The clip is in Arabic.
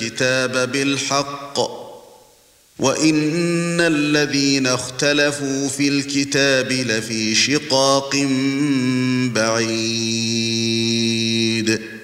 الكتاب بالحق وإن الذين اختلفوا في الكتاب لفي شقاق بعيد